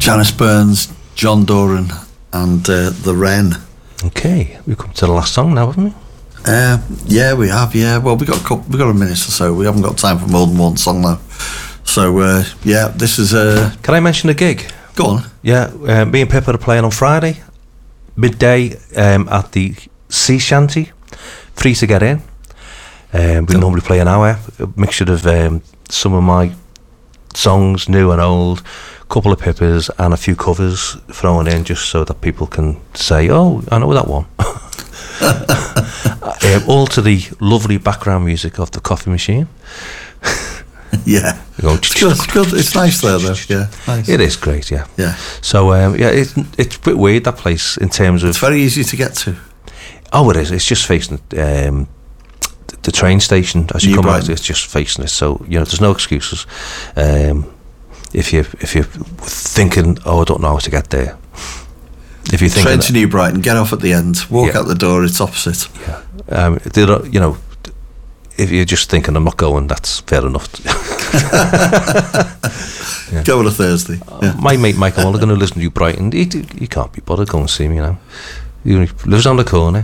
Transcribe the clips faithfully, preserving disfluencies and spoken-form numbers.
Janice Burns, John Doran, and uh, the Wren. Okay, we've come to the last song now, haven't we? Uh, yeah, we have. Yeah, well, we got a couple, we got a minute or so. We haven't got time for more than one song though. So uh, yeah, this is. Uh, Can I mention a gig? Go on. Yeah, uh, me and Pippa are playing on Friday, midday um, at the Sea Shanty. Free to get in. Um, we normally play an hour, a mixture of um, some of my songs, new and old, couple of Pippas and a few covers thrown in just so that people can say, oh, I know that one. um, all to the lovely background music of the coffee machine. Yeah, it's good, it's good. It's nice there though. Yeah, nice. It is great. Yeah, yeah. So um, yeah, it's it's a bit weird, that place, in terms of. It's very easy to get to. Oh, it is. It's just facing um, the train station as you New come Brighton. out. It's just facing it. So you know, there's no excuses. Um, if you if you're thinking, oh, I don't know how to get there. If you're thinking, train to New Brighton, get off at the end, walk Yeah. out the door. It's opposite. Yeah. Um, there are, you know. If you're just thinking I'm not going, that's fair enough. Yeah. Go on a Thursday. Yeah. Uh, my mate Michael Mulligan, who lives in New Brighton, he, he can't be bothered. Go and see me now. He lives on the corner.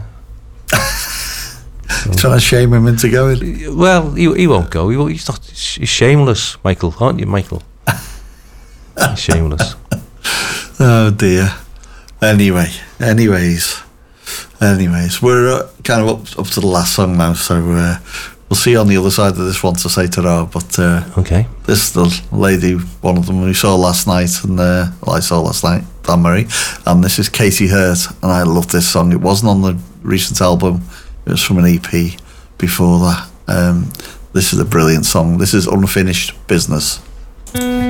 So. Trying to shame him into going. Well, he, he won't go. He, he's not. He's shameless, Michael, aren't you, Michael? He's shameless. Oh dear. Anyway, anyways, anyways, we're uh, kind of up, up to the last song now, so uh, we'll see you on the other side of this one to say ta-ra. But uh, okay, this is the lady, one of them we saw last night, and uh, well, I saw last night, Dan Murray, and this is Katie Hurt, and I love this song. It wasn't on the recent album; it was from an E P before that. Um, this is a brilliant song. This is Unfinished Business.